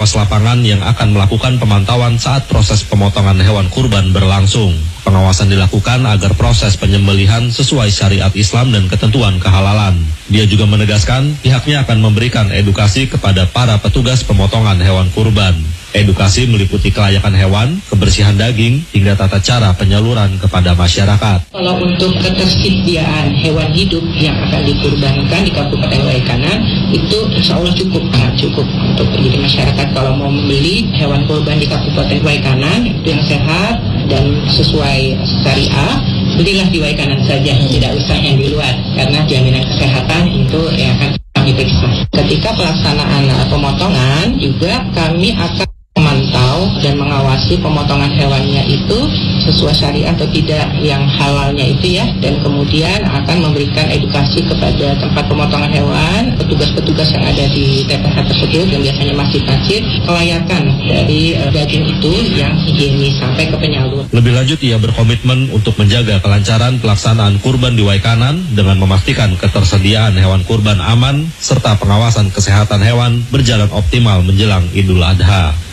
pos lapangan yang akan melakukan pemantauan saat proses pemotongan hewan kurban berlangsung. Pengawasan dilakukan agar proses penyembelihan sesuai syariat Islam dan ketentuan kehalalan. Dia juga menegaskan pihaknya akan memberikan edukasi kepada para petugas pemotongan hewan kurban. Edukasi meliputi kelayakan hewan, kebersihan daging, hingga tata cara penyaluran kepada masyarakat. Kalau untuk ketersediaan hewan hidup yang akan dikurbankan di Kabupaten Waikanan, itu insya Allah cukup untuk jadi masyarakat kalau mau membeli hewan kurban di Kabupaten Waikanan itu yang sehat dan sesuai syariah, belilah di Waikanan saja, tidak usah yang di luar, karena jaminan kesehatan itu yang akan kami periksa. Ketika pelaksanaan pemotongan juga kami akan memantau dan mengawasi pemotongan hewannya itu sesuai syariah atau tidak, yang halalnya itu ya, dan kemudian akan memberikan edukasi kepada tempat pemotongan hewan, petugas-petugas yang ada di TPH tersebut yang biasanya masjid-masjid, kelayakan dari daging itu yang higienis sampai ke penyalur. Lebih lanjut, ia berkomitmen untuk menjaga kelancaran pelaksanaan kurban di Waikanan dengan memastikan ketersediaan hewan kurban aman serta pengawasan kesehatan hewan berjalan optimal menjelang Idul Adha.